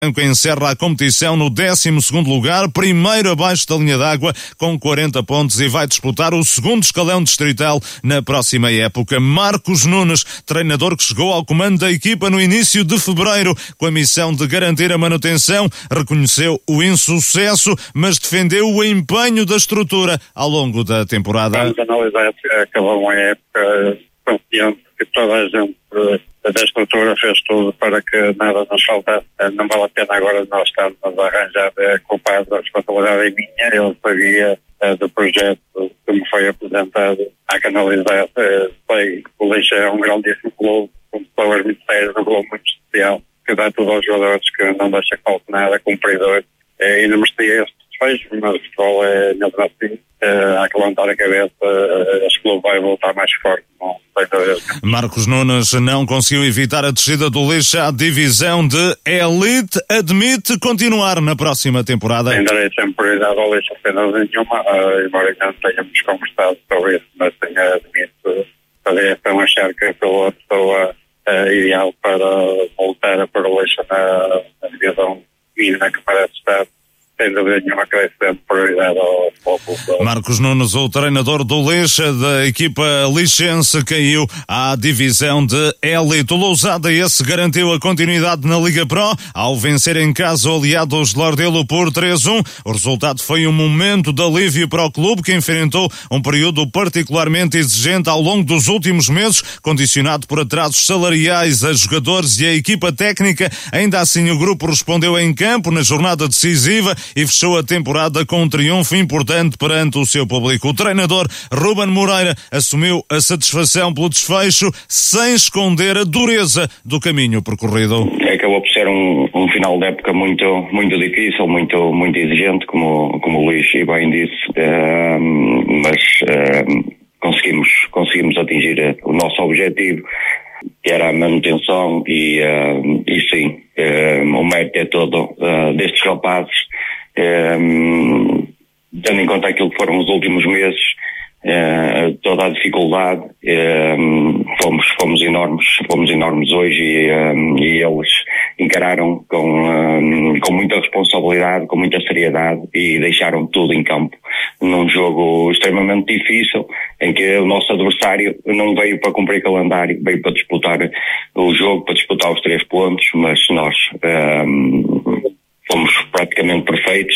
encerra a competição no 12º lugar, primeiro abaixo da linha d'água, com 40 pontos e vai disputar o segundo escalão distrital na próxima época. Marcos Nunes, treinador que chegou ao comando da equipa no início de fevereiro, com a missão de garantir a manutenção, reconheceu o insucesso, mas defendeu o empenho da estrutura ao longo da temporada. Vamos analisar, acabou uma época confiante que toda a gente da estrutura fez tudo para que nada nos faltasse. Não vale a pena agora nós estarmos a arranjar culpados. A responsabilidade é minha. Eu sabia do projeto que me foi apresentado. Há que analisar. Sei que o Lixa é um grandíssimo clube, com pessoas muito sérias, um clube muito especial, que dá tudo aos jogadores, que não deixa que falte nada, cumpridor. E não merecia este desfecho, mas o futebol é mesmo assim. Há que levantar a cabeça. Este clube vai voltar mais forte. Marcos Nunes não conseguiu evitar a descida do Lixa à divisão de elite, admite continuar na próxima temporada. Tem direito sempre prioridade ao Lixa, sem dúvida nenhuma, embora não tenhamos conversado sobre isso, mas admito fazer a achar que pela pessoa ideal para voltar a pôr o Lixa na divisão mínima que parece estar. Sem dúvida nenhuma que vai ser prioridade ao clube. Marcos Nunes, o treinador do Lixa, da equipa lixense, caiu à divisão de elite. O Lousada esse garantiu a continuidade na Liga Pro ao vencer em casa o Aliados de Lordelo por 3-1. O resultado foi um momento de alívio para o clube, que enfrentou um período particularmente exigente ao longo dos últimos meses, condicionado por atrasos salariais a jogadores e a equipa técnica. Ainda assim, o grupo respondeu em campo na jornada decisiva e fechou a temporada com um triunfo importante perante o seu público. O treinador Ruben Moreira assumiu a satisfação pelo desfecho, sem esconder a dureza do caminho percorrido. Acabou por ser um final de época muito difícil, muito exigente, como o Luís bem disse, mas conseguimos atingir o nosso objetivo, que era a manutenção, e sim, o mérito é todo destes rapazes, tendo em conta aquilo que foram os últimos meses, toda a dificuldade, fomos enormes hoje, e eles encararam com muita responsabilidade, com muita seriedade, e deixaram tudo em campo num jogo extremamente difícil, em que o nosso adversário não veio para cumprir calendário, veio para disputar o jogo, para disputar os 3 pontos, mas nós fomos praticamente perfeitos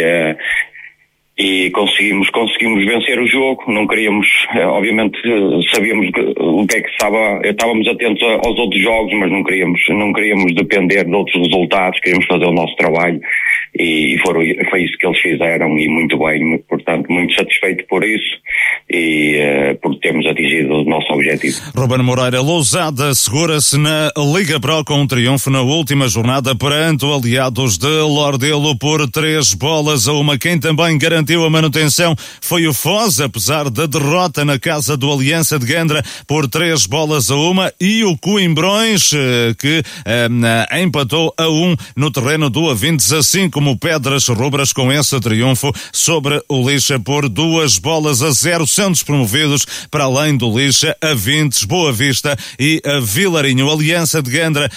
e conseguimos vencer o jogo. Não queríamos, obviamente sabíamos o que é que estávamos atentos aos outros jogos, mas não queríamos depender de outros resultados, queríamos fazer o nosso trabalho, e foi isso que eles fizeram, e muito bem. Portanto, muito satisfeito por isso e por termos atingido o nosso objetivo. Ruben Moreira. Lousada segura-se na Liga Pro com um triunfo na última jornada perante o Aliados de Lordelo por 3-1. Quem também garantiu a manutenção foi o Foz, apesar da derrota na casa do Aliança de Gandra por 3-1, e o Coimbrões, que empatou a 1 no terreno do Avintes, assim como o Pedras Rubras, com esse triunfo sobre o Lixa por 2-0. São despromovidos para além do Lixa, Avintes, Boa Vista e Vilarinho. A Aliança de Gandra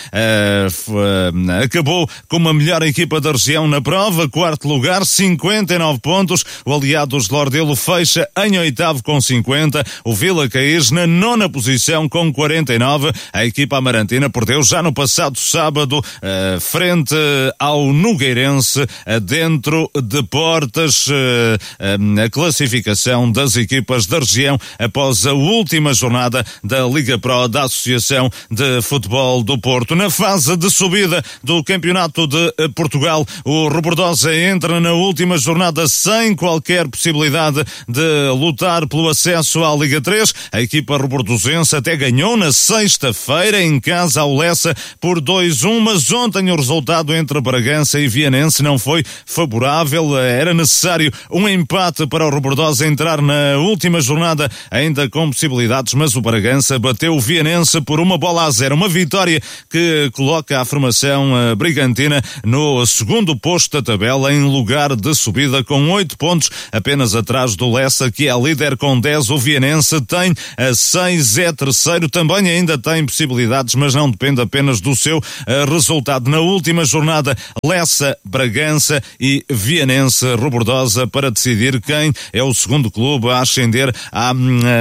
acabou como a melhor equipa da região na prova, 4º lugar, 59 pontos. O Aliados de Lordelo fecha em 8º com 50. O Vila Caís na 9ª posição com 49. A equipa amarantina perdeu já no passado sábado frente ao Nogueirense, dentro de portas, a classificação das equipas da região após a última jornada da Liga Pro da Associação de Futebol do Porto. Na fase de subida do Campeonato de Portugal, o Rebordosa entra na última jornada sem qualquer possibilidade de lutar pelo acesso à Liga 3. A equipa rebordosense até ganhou na sexta-feira em casa ao Lessa por 2-1, mas ontem o resultado entre Bragança e Vianense não foi favorável. Era necessário um empate para o Rebordosa entrar na última jornada ainda com possibilidades, mas o Bragança bateu o Vianense por 1-0. Uma vitória que coloca a formação brigantina no segundo posto da tabela, em lugar de subida, com 8 pontos, apenas atrás do Lessa, que é líder com 10. O Vianense tem a 6, é terceiro, também ainda tem possibilidades, mas não depende apenas do seu resultado. Na última jornada, Lessa, Bragança e Vianense Robordosa para decidir quem é o segundo clube a ascender à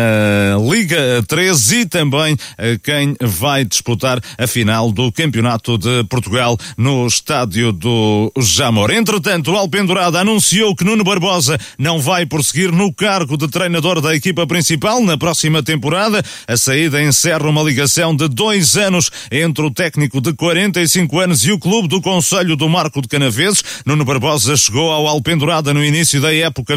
Liga 3 e também quem vai disputar a final do Campeonato de Portugal no estádio do Jamor. Entretanto, o Alpendurada anunciou que Nuno Barbosa não vai prosseguir no cargo de treinador da equipa principal na próxima temporada. A saída encerra uma ligação de 2 anos entre o técnico de 45 anos e o clube do Conselho do Marco de Canaveses. Nuno Barbosa chegou ao Alpendurada no início da época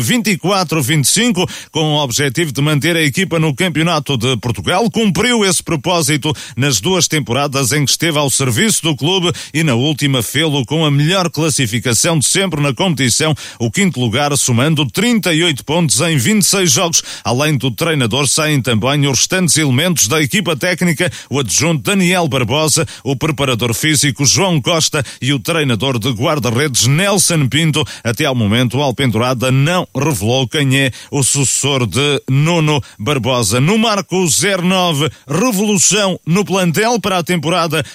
24-25 com o objetivo de manter a equipa no Campeonato de Portugal. Cumpriu esse propósito nas 2 temporadas em que esteve ao serviço do clube e na última fê-lo com a melhor classificação de sempre na competição, o 5º lugar, somando 38 pontos em 26 jogos. Além do treinador, saem também os restantes elementos da equipa técnica, o adjunto Daniel Barbosa, o preparador físico João Costa e o treinador de guarda-redes Nelson Pinto. Até ao momento, o Alpendurada não revelou quem é o sucessor de Nuno Barbosa. No Marco 09, revolução no plantel para a temporada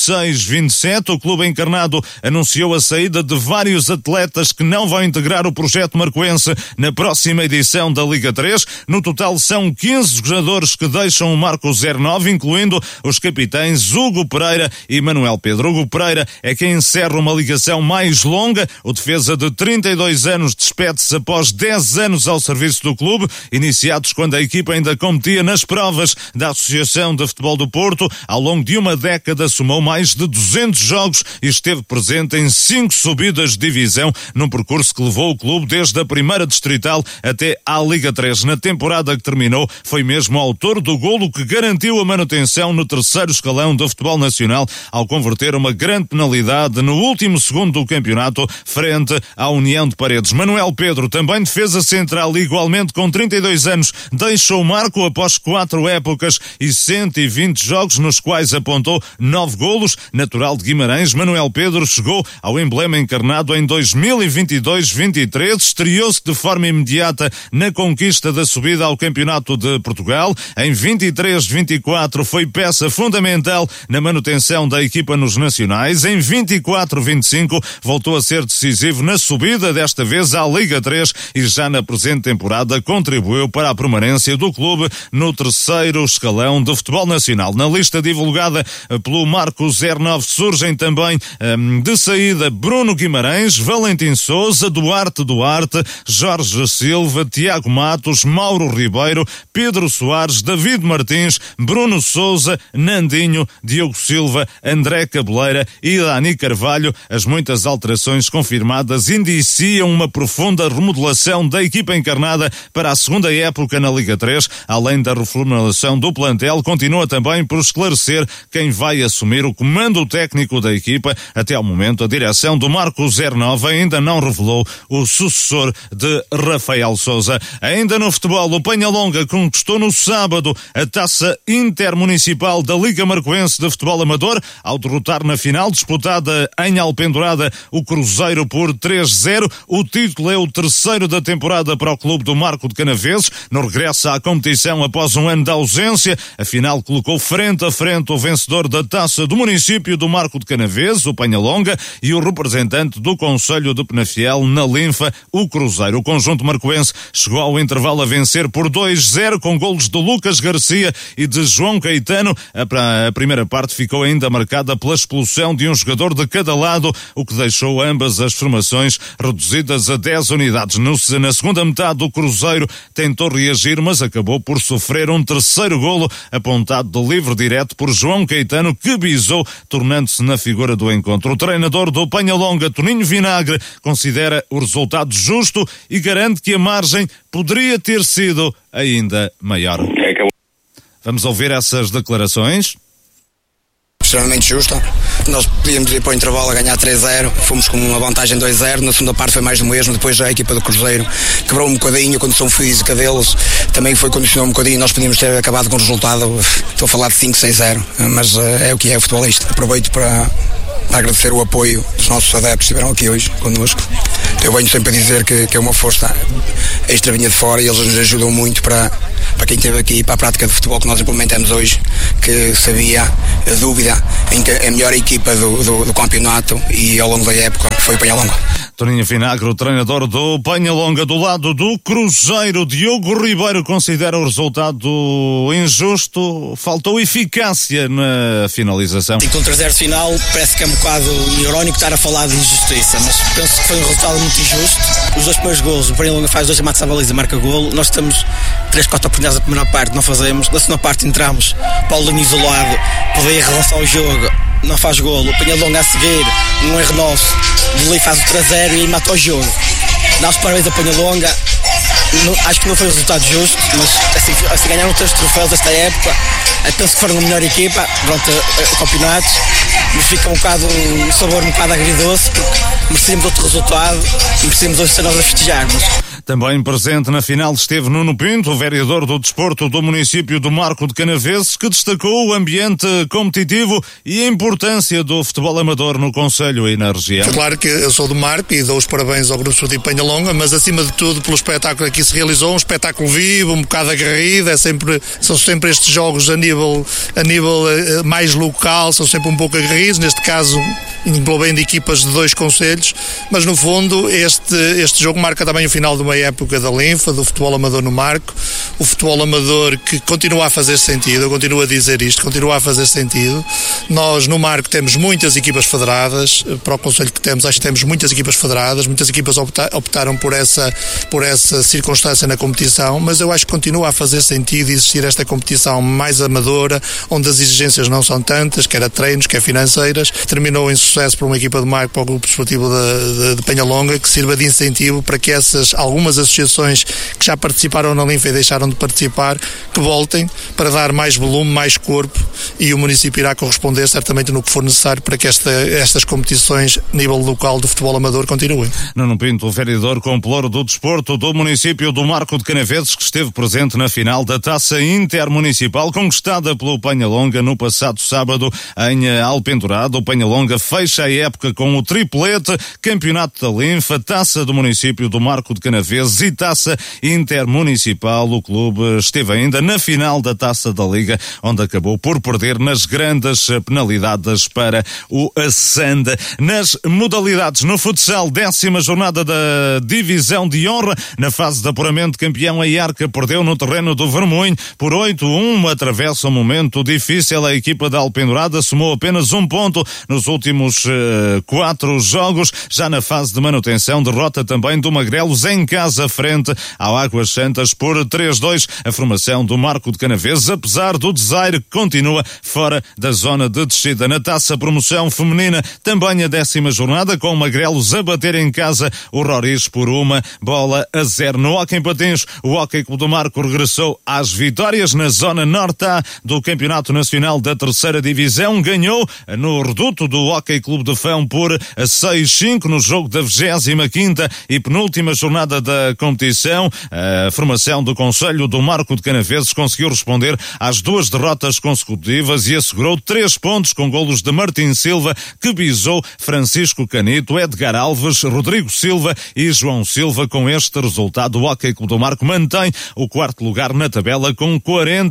26-27. O clube encarnado anunciou a saída de vários atletas que não vão integrar o projeto marcoense na próxima edição da Liga 3. No total são 15 jogadores que deixam o Marco 09, incluindo os capitães Hugo Pereira e Manuel Pedro. Hugo Pereira é quem encerra uma ligação mais longa. O defesa de 32 anos despede-se após 10 anos ao serviço do clube, iniciados quando a equipa ainda competia nas provas da Associação de Futebol do Porto. Ao longo de uma década somou mais de 200 jogos e esteve presente em 5 subidas de divisão, num percurso que levou o clube desde a primeira distrital até à Liga 3. Na temporada que terminou, foi mesmo autor do golo que garantiu a manutenção no 3º escalão do futebol nacional, ao converter uma grande penalidade no último segundo do campeonato frente à União de Paredes. Manuel Pedro, também defesa central, igualmente com 32 anos, deixou o Marco após 4 épocas e 120 jogos, nos quais apontou 9 golos. Natural de Guimarães, Manuel Pedro chegou ao emblema encarnado em 2022-23, estreou-se de forma imediata na conquista da subida ao Campeonato de Portugal. Em 23-24 foi peça fundamental na manutenção da equipa nos nacionais. Em 24-25 voltou a ser decisivo na subida, desta vez à Liga 3, e já na presente temporada contribuiu para a permanência do clube no 3º escalão do futebol nacional. Na lista divulgada pelo Marco 09 surgem também de saída Bruno Guimarães, Valentim Sousa, Duarte, Jorge Silva, Tiago Matos, Mauro Ribeiro, Pedro Soares, David Martins, Bruno Sousa, Nandinho, Diogo Silva, André Cabeleira e Dani Carvalho. As muitas alterações confirmadas indiciam uma profunda remodelação da equipa encarnada para a segunda época na Liga 3. Além da reformulação do plantel, continua também por esclarecer quem vai assumir o comando técnico da equipa. Até ao momento, a direção do Marco 09 ainda não revelou o sucessor de Rafael Sousa. Ainda no futebol, o Penhalonga conquistou no sábado a taça intermunicipal da Liga Marcoense de Futebol Amador, ao derrotar na final disputada em Alpendurada o Cruzeiro por 3-0. O título é o 3º da temporada para o clube do Marco de Canaveses. No regresso à competição após um ano de ausência, a final colocou frente a frente o vencedor da taça do município do Marco de Canaveses, o Penhalonga, e o representante do Conselho de Penafiel na Linfa, o Cruzeiro. O conjunto marcoense chegou ao intervalo a vencer por 2-0 com golos de Lucas Garcia e de João Caetano. A primeira parte ficou ainda marcada pela expulsão de um jogador de cada lado, o que deixou ambas as formações reduzidas a 10 unidades. Na segunda metade, o Cruzeiro tentou reagir, mas acabou por sofrer um 3º golo apontado de livre direto por João Caetano, que bisou, tornando-se na figura do encontro. O treinador do Penhalonga, Toninho Vinagre, considera o resultado justo e garante que a margem poderia ter sido ainda maior. Vamos ouvir essas declarações. Extremamente justa. Nós podíamos ir para o intervalo a ganhar 3-0, fomos com uma vantagem 2-0, na segunda parte foi mais do mesmo. Depois já a equipa do Cruzeiro quebrou um bocadinho, a condição física deles também foi condicionar um bocadinho, nós podíamos ter acabado com o resultado, estou a falar de 5-6-0, mas é o que é o futebolista. Aproveito para agradecer o apoio dos nossos adeptos que estiveram aqui hoje connosco. Eu venho sempre a dizer que é uma força extra vinha de fora e eles nos ajudam muito para quem esteve aqui, para a prática de futebol que nós implementamos hoje, que sabia a dúvida em que a melhor equipa do campeonato e ao longo da época foi o Penhalonga. Toninho Vinagre, o treinador do Penhalonga, do lado do Cruzeiro. Diogo Ribeiro considera o resultado injusto, faltou eficácia na finalização. E com 3-0 final parece que é um bocado irónico estar a falar de injustiça, mas penso que foi um resultado muito injusto. Os dois primeiros golos, o Penhalonga faz 2 remates à baliza e marca golo. Nós temos 3-4 oportunidades na primeira parte, não fazemos. Na segunda parte entramos, Paulinho isolado, poderia relançar o jogo, não faz golo. O Penhalonga a seguir, um erro nosso, Deli faz o 3-0 e mata o jogo. Dá os parabéns ao Penhalonga. Acho que não foi um resultado justo, mas assim ganharam 3 troféus esta época. Penso que foram a melhor equipa durante o campeonato, mas fica um sabor um bocado agridoce, porque merecemos outro resultado e merecemos hoje ser nós a festejarmos. Também presente na final esteve Nuno Pinto, o vereador do desporto do município do Marco de Canaveses, que destacou o ambiente competitivo e a importância do futebol amador no concelho e na região. Claro que eu sou do Marco e dou os parabéns ao Grupo Esportivo Penhalonga, mas acima de tudo pelo espetáculo que aqui se realizou, um espetáculo vivo, um bocado aguerrido, são sempre estes jogos a nível mais local, são sempre um pouco aguerridos, neste caso englobando equipas de 2 concelhos, mas no fundo este jogo marca também o final de uma época da linfa, do futebol amador no Marco, o futebol amador que continua a fazer sentido, eu continuo a dizer isto, continua a fazer sentido. Nós no Marco temos muitas equipas federadas, para o concelho que temos, acho que temos muitas equipas federadas, muitas equipas optaram por essa circunstância na competição, mas eu acho que continua a fazer sentido existir esta competição mais amadora, onde as exigências não são tantas, quer a treinos, quer financeiras. Terminou em sucesso para uma equipa de Marco, para o Grupo Esportivo de Penhalonga, que sirva de incentivo para que algumas associações que já participaram na linfa e deixaram de participar, que voltem para dar mais volume, mais corpo, e o município irá corresponder certamente no que for necessário para que estas competições a nível local do futebol amador continuem. Nuno Pinto, o vereador com pelouro do desporto do município do Marco de Canaveses, que esteve presente na final da Taça Intermunicipal conquistada pelo Penhalonga no passado sábado em Alpendurado. O Penhalonga fecha a época com o triplete, Campeonato da Linfa, Taça do município do Marco de Canaveses e Taça Intermunicipal. O clube esteve ainda na final da Taça da Liga, onde acabou por perder nas grandes penalidades para o Sanda. Nas modalidades, no futsal, 10ª jornada da Divisão de Honra, na fase de apuramento, campeão, a Iarca perdeu no terreno do Vermoinho por 8-1, atravessa um momento difícil. A equipa da Alpendurada somou apenas 1 ponto nos últimos 4 jogos. Já na fase de manutenção, derrota também do Magrelos em casa frente ao Águas Santas por 3-2. A formação do Marco de Canaveses, apesar do desaire, continua fora da zona de descida. Na Taça Promoção Feminina, também a 10ª jornada, com o Magrelos a bater em casa o Roriz por 1-0. No hóquei em patins, o Hóquei Clube do Marco regressou às vitórias na zona norte A do Campeonato Nacional da 3ª Divisão. Ganhou no reduto do Hóquei Clube de Fão por 6-5 no jogo da 25ª e penúltima jornada da competição. A formação do Concelho do Marco de Canaveses conseguiu responder às 2 derrotas consecutivas e assegurou 3 pontos com golos de Martim Silva, que bisou Francisco Canito, Edgar Alves, Rodrigo Silva e João Silva. Com este resultado, o Hóquei Clube do Marco mantém o 4º lugar na tabela com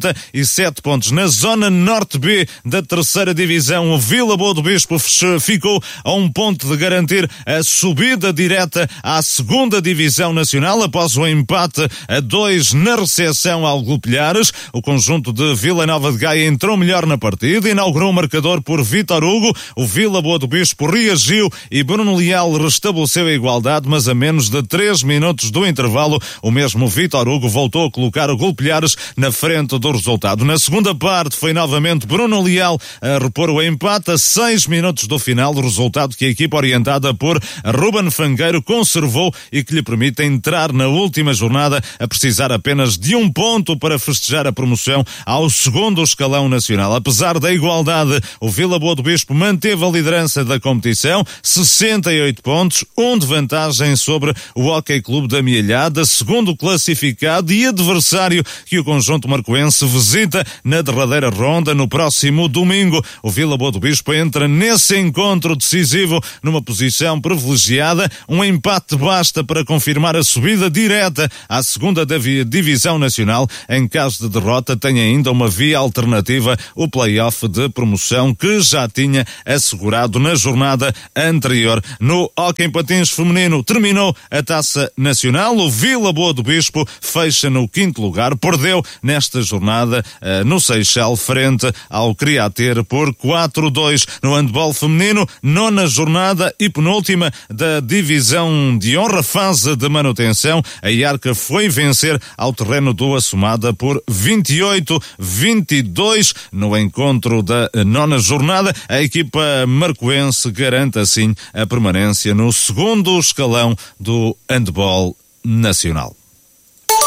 47 pontos. Na zona norte B da 3ª Divisão, o Vila Boa do Bispo ficou a 1 ponto de garantir a subida direta à 2ª Divisão Nacional após o empate a 2 na recepção ao Golpilhares. O conjunto de Vila Nova de Gaia entrou melhor na partida, inaugurou o marcador por Vítor Hugo. O Vila Boa do Bispo reagiu e Bruno Leal restabeleceu a igualdade, mas a menos de 3 minutos do intervalo, o mesmo Vítor Hugo voltou a colocar o Golpilhares na frente do resultado. Na segunda parte foi novamente Bruno Leal a repor o empate a 6 minutos do final, o resultado que a equipa orientada por Ruben Fangueiro conservou e que lhe permite entrar na última jornada a precisar apenas de 1 ponto para festejar a promoção ao segundo escalão nacional. Apesar da igualdade, o Vila Boa do Bispo manteve a liderança da competição, 68 pontos, 1 de vantagem sobre o Hóquei Clube da Mielhada, segundo classificado e adversário que o conjunto marcoense visita na derradeira ronda no próximo domingo. O Vila Boa do Bispo entra nesse encontro decisivo numa posição privilegiada. Um empate basta para confirmar a subida direta à segunda divisão nacional. Em caso de derrota, tem ainda uma via alternativa, o play-off de promoção que já tinha assegurado na jornada anterior. No hóquei em patins feminino terminou a Taça Nacional. O Vila Boa do Bispo fecha no 5º lugar. Perdeu nesta jornada no Seixal frente ao Criater por 4-2. No handball feminino, 9ª jornada e penúltima da divisão de honra, fase de manutenção. A Iarca foi vencer ao terreno do Assomada por 28-22. No encontro da 9ª jornada, a equipa marcoense garante assim a permanência no segundo escalão do handball nacional.